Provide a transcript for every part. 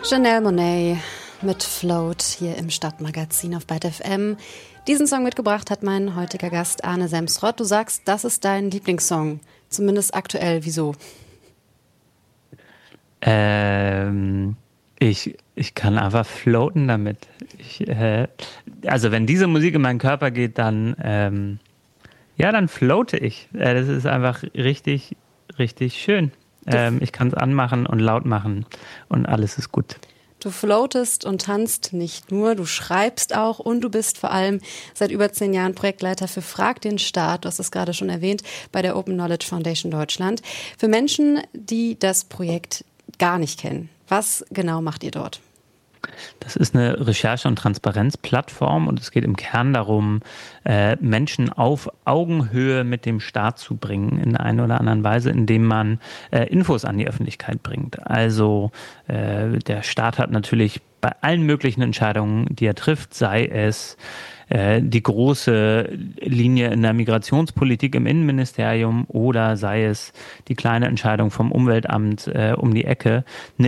Janelle Monáe mit Float hier im Stadtmagazin auf Byte FM. Diesen Song mitgebracht hat mein heutiger Gast Arne Semsrott. Du sagst, das ist dein Lieblingssong, zumindest aktuell. Wieso? Ich kann einfach floaten damit. Also wenn diese Musik in meinen Körper geht, dann floate ich. Das ist einfach richtig, richtig schön. Ich kann es anmachen und laut machen und alles ist gut. Du floatest und tanzt nicht nur, du schreibst auch und du bist vor allem seit über 10 Jahren Projektleiter für Frag den Staat, du hast es gerade schon erwähnt, bei der Open Knowledge Foundation Deutschland. Für Menschen, die das Projekt gar nicht kennen, was genau macht ihr dort? Das ist eine Recherche- und Transparenzplattform und es geht im Kern darum, Menschen auf Augenhöhe mit dem Staat zu bringen, in einer oder anderen Weise, indem man Infos an die Öffentlichkeit bringt. Also der Staat hat natürlich bei allen möglichen Entscheidungen, die er trifft, sei es die große Linie in der Migrationspolitik im Innenministerium oder sei es die kleine Entscheidung vom Umweltamt um die Ecke,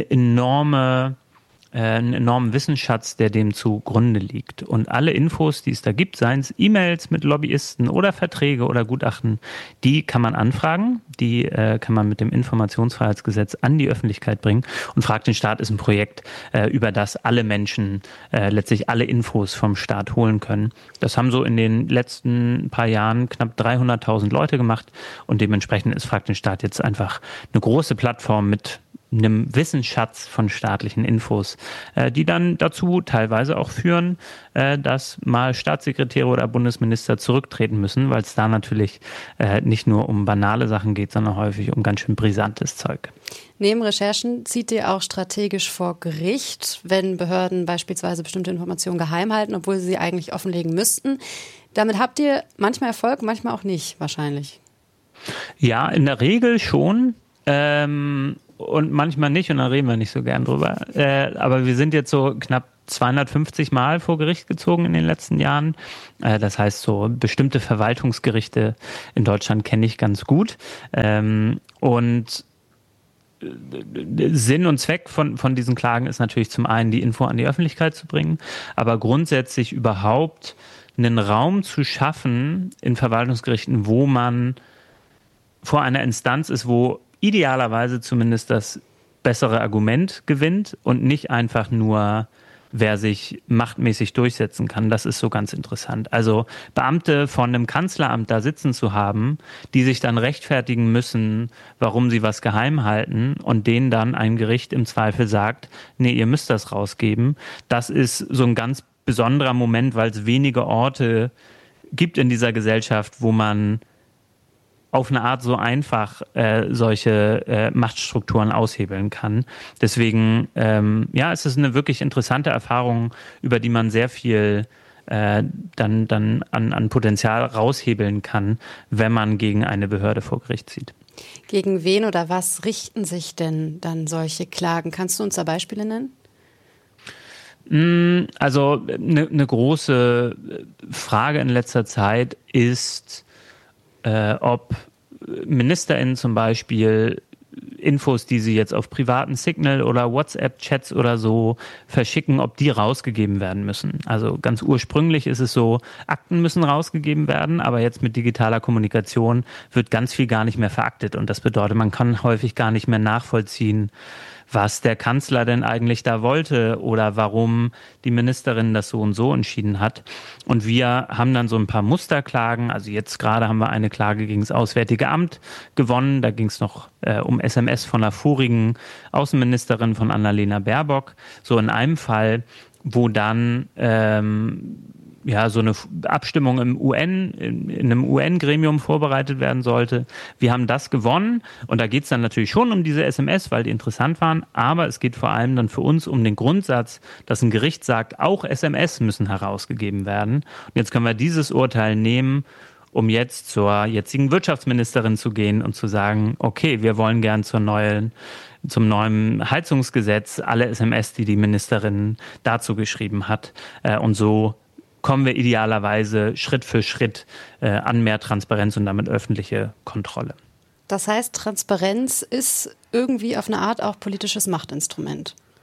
einen enormen Wissensschatz, der dem zugrunde liegt. Und alle Infos, die es da gibt, seien es E-Mails mit Lobbyisten oder Verträge oder Gutachten, die kann man anfragen, die kann man mit dem Informationsfreiheitsgesetz an die Öffentlichkeit bringen. Und Frag den Staat ist ein Projekt, über das alle Menschen letztlich alle Infos vom Staat holen können. Das haben so in den letzten paar Jahren knapp 300.000 Leute gemacht und dementsprechend ist Frag den Staat jetzt einfach eine große Plattform mit einem Wissensschatz von staatlichen Infos, die dann dazu teilweise auch führen, dass mal Staatssekretäre oder Bundesminister zurücktreten müssen, weil es da natürlich nicht nur um banale Sachen geht, sondern häufig um ganz schön brisantes Zeug. Neben Recherchen zieht ihr auch strategisch vor Gericht, wenn Behörden beispielsweise bestimmte Informationen geheim halten, obwohl sie eigentlich offenlegen müssten. Damit habt ihr manchmal Erfolg, manchmal auch nicht, wahrscheinlich. Ja, in der Regel schon. Und manchmal nicht und da reden wir nicht so gern drüber. Aber wir sind jetzt so knapp 250 Mal vor Gericht gezogen in den letzten Jahren. Das heißt, so bestimmte Verwaltungsgerichte in Deutschland kenne ich ganz gut. Und Sinn und Zweck von diesen Klagen ist natürlich zum einen, die Info an die Öffentlichkeit zu bringen, aber grundsätzlich überhaupt einen Raum zu schaffen in Verwaltungsgerichten, wo man vor einer Instanz ist, wo idealerweise zumindest das bessere Argument gewinnt und nicht einfach nur, wer sich machtmäßig durchsetzen kann. Das ist so ganz interessant. Also Beamte von einem Kanzleramt da sitzen zu haben, die sich dann rechtfertigen müssen, warum sie was geheim halten und denen dann ein Gericht im Zweifel sagt, nee, ihr müsst das rausgeben. Das ist so ein ganz besonderer Moment, weil es wenige Orte gibt in dieser Gesellschaft, wo man auf eine Art so einfach solche Machtstrukturen aushebeln kann. Deswegen, es ist eine wirklich interessante Erfahrung, über die man sehr viel dann an Potenzial raushebeln kann, wenn man gegen eine Behörde vor Gericht zieht. Gegen wen oder was richten sich denn dann solche Klagen? Kannst du uns da Beispiele nennen? Also eine große Frage in letzter Zeit ist, ob MinisterInnen zum Beispiel Infos, die sie jetzt auf privaten Signal- oder WhatsApp-Chats oder so verschicken, ob die rausgegeben werden müssen. Also ganz ursprünglich ist es so, Akten müssen rausgegeben werden, aber jetzt mit digitaler Kommunikation wird ganz viel gar nicht mehr veraktet und das bedeutet, man kann häufig gar nicht mehr nachvollziehen, was der Kanzler denn eigentlich da wollte oder warum die Ministerin das so und so entschieden hat. Und wir haben dann so ein paar Musterklagen. Also jetzt gerade haben wir eine Klage gegen das Auswärtige Amt gewonnen. Da ging es noch um SMS von der vorigen Außenministerin von Annalena Baerbock. So in einem Fall, wo dann so eine Abstimmung in einem UN-Gremium vorbereitet werden sollte. Wir haben das gewonnen und da geht es dann natürlich schon um diese SMS, weil die interessant waren, aber es geht vor allem dann für uns um den Grundsatz, dass ein Gericht sagt, auch SMS müssen herausgegeben werden. Und jetzt können wir dieses Urteil nehmen, um jetzt zur jetzigen Wirtschaftsministerin zu gehen und zu sagen, okay, wir wollen gern zum neuen Heizungsgesetz alle SMS, die die Ministerin dazu geschrieben hat. Und so kommen wir idealerweise Schritt für Schritt an mehr Transparenz und damit öffentliche Kontrolle. Das heißt, Transparenz ist irgendwie auf eine Art auch politisches Machtinstrument.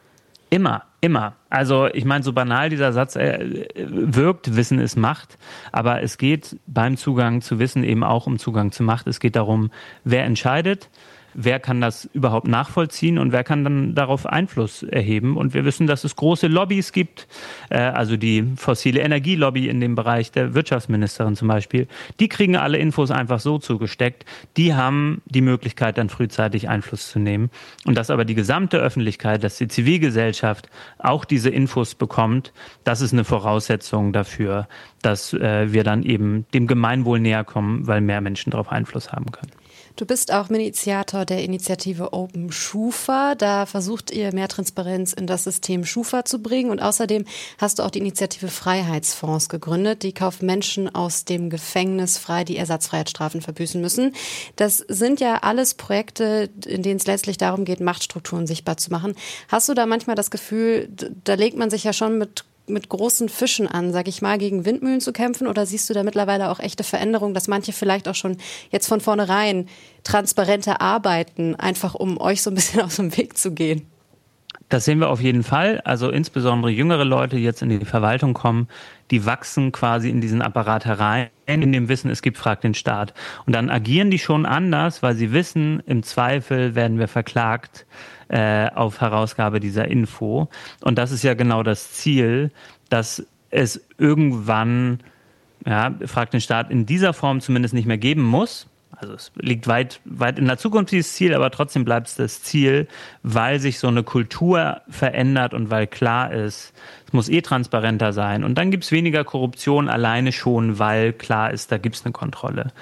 Immer. Also ich meine, so banal dieser Satz wirkt, Wissen ist Macht, aber es geht beim Zugang zu Wissen eben auch um Zugang zu Macht. Es geht darum, wer entscheidet, wer kann das überhaupt nachvollziehen und wer kann dann darauf Einfluss erheben. Und wir wissen, dass es große Lobbys gibt, also die fossile Energielobby in dem Bereich der Wirtschaftsministerin zum Beispiel, die kriegen alle Infos einfach so zugesteckt. Die haben die Möglichkeit, dann frühzeitig Einfluss zu nehmen. Und dass aber die gesamte Öffentlichkeit, dass die Zivilgesellschaft auch diese Infos bekommt, das ist eine Voraussetzung dafür, dass wir dann eben dem Gemeinwohl näher kommen, weil mehr Menschen darauf Einfluss haben können. Du bist auch Initiator der Initiative Open Schufa. Da versucht ihr, mehr Transparenz in das System Schufa zu bringen. Und außerdem hast du auch die Initiative Freiheitsfonds gegründet. Die kauft Menschen aus dem Gefängnis frei, die Ersatzfreiheitsstrafen verbüßen müssen. Das sind ja alles Projekte, in denen es letztlich darum geht, Machtstrukturen sichtbar zu machen. Hast du da manchmal das Gefühl, da legt man sich ja schon mit großen Fischen an, sag ich mal, gegen Windmühlen zu kämpfen? Oder siehst du da mittlerweile auch echte Veränderungen, dass manche vielleicht auch schon jetzt von vornherein transparenter arbeiten, einfach um euch so ein bisschen aus dem Weg zu gehen? Das sehen wir auf jeden Fall. Also insbesondere jüngere Leute, die jetzt in die Verwaltung kommen, die wachsen quasi in diesen Apparat herein, in dem Wissen, es gibt Frag den Staat. Und dann agieren die schon anders, weil sie wissen, im Zweifel werden wir verklagt auf Herausgabe dieser Info. Und das ist ja genau das Ziel, dass es irgendwann, Frag den Staat in dieser Form zumindest nicht mehr geben muss. Also es liegt weit in der Zukunft dieses Ziel, aber trotzdem bleibt es das Ziel, weil sich so eine Kultur verändert und weil klar ist, es muss transparenter sein. Und dann gibt es weniger Korruption alleine schon, weil klar ist, da gibt es eine Kontrolle.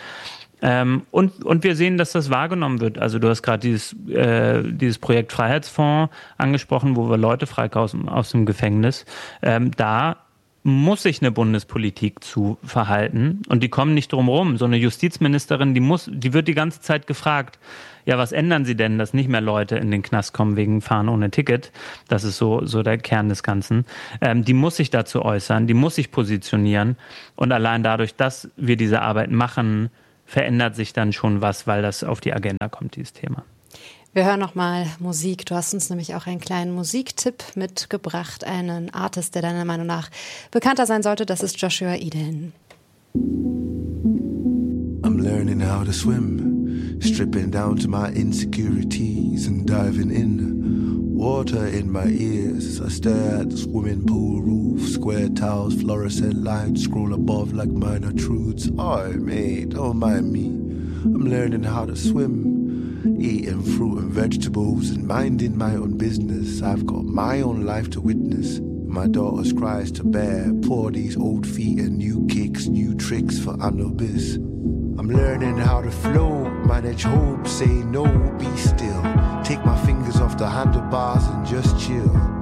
Und wir sehen, dass das wahrgenommen wird. Also du hast gerade dieses Projekt Freiheitsfonds angesprochen, wo wir Leute freikaufen aus dem Gefängnis. Da muss sich eine Bundespolitik zu verhalten und die kommen nicht drum rum. So eine Justizministerin, die wird die ganze Zeit gefragt, ja, was ändern Sie denn, dass nicht mehr Leute in den Knast kommen wegen Fahren ohne Ticket? Das ist so der Kern des Ganzen. Die muss sich dazu äußern, die muss sich positionieren und allein dadurch, dass wir diese Arbeit machen, verändert sich dann schon was, weil das auf die Agenda kommt, dieses Thema. Wir hören nochmal Musik. Du hast uns nämlich auch einen kleinen Musiktipp mitgebracht. Einen Artist, der deiner Meinung nach bekannter sein sollte. Das ist Joshua Eden. I'm learning how to swim, stripping down to my insecurities and diving in. Water in my ears as I stare at the swimming pool roof. Square tiles, fluorescent lights scroll above like minor truths. Oh, mate, don't mind me. I'm learning how to swim, eating fruit and vegetables and minding my own business. I've got my own life to witness, my daughter's cries to bear. Pour these old feet and new kicks, new tricks for Anubis. I'm learning how to flow, manage hope, say no, be still. Take my fingers off the handlebars and just chill.